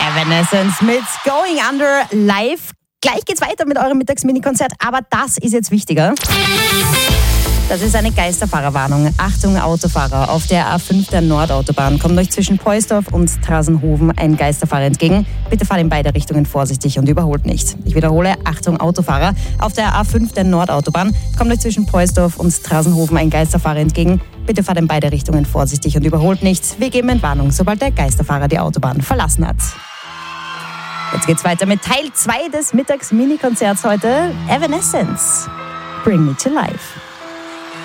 Evanescence mit Going Under live. Gleich geht's weiter mit eurem Mittags-Mini-Konzert, aber das ist jetzt wichtiger. Das ist eine Geisterfahrerwarnung. Achtung Autofahrer, auf der A5 der Nordautobahn kommt euch zwischen Poisdorf und Trasenhofen ein Geisterfahrer entgegen. Bitte fahrt in beide Richtungen vorsichtig und überholt nicht. Ich wiederhole, Achtung Autofahrer, auf der A5 der Nordautobahn kommt euch zwischen Poisdorf und Trasenhofen ein Geisterfahrer entgegen. Bitte fahrt in beide Richtungen vorsichtig und überholt nicht. Wir geben Entwarnung, sobald der Geisterfahrer die Autobahn verlassen hat. Jetzt geht's weiter mit Teil 2 des Mittags-Mini-Konzerts heute. Evanescence, Bring Me to Life.